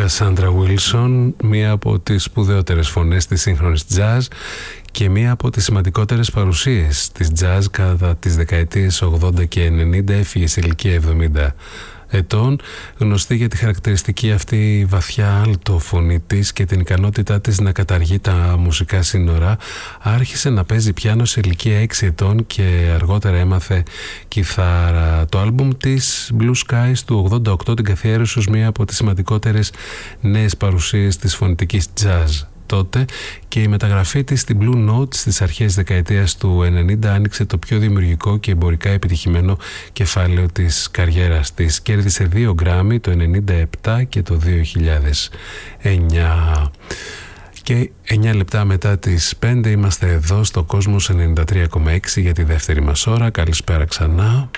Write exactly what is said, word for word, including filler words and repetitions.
Κασάντρα Βίλσον, μία από τις σπουδαιότερες φωνές της σύγχρονης jazz και μία από τις σημαντικότερες παρουσίες της jazz κατά τις δεκαετίες ογδόντα και ενενήντα. Έφυγε σε ηλικία εβδομήντα ετών, γνωστή για τη χαρακτηριστική αυτή βαθιά άλτο φωνή της και την ικανότητά της να καταργεί τα μουσικά σύνορα. Άρχισε να παίζει πιάνο σε ηλικία έξι ετών και αργότερα έμαθε κιθάρα. Το άλμπουμ της Blue Skies του ογδόντα οκτώ την καθιέρωσε ως μία από τις σημαντικότερες νέες παρουσίες της φωνητικής jazz τότε, και η μεταγραφή της στην Blue Note στις αρχές της δεκαετίας του ενενήντα άνοιξε το πιο δημιουργικό και εμπορικά επιτυχημένο κεφάλαιο της καριέρας της. Κέρδισε δύο γκράμι το ενενήντα επτά και το δύο χιλιάδες εννιά. Και εννιά λεπτά μετά τις πέντε είμαστε εδώ στο Κόσμος ενενήντα τρία κόμμα έξι για τη δεύτερη μας ώρα. Καλησπέρα ξανά.